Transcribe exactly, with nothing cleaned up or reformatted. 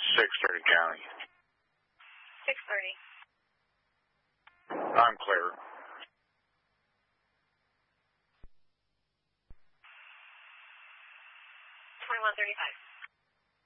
six thirty County. six thirty. I'm clear. twenty-one thirty-five.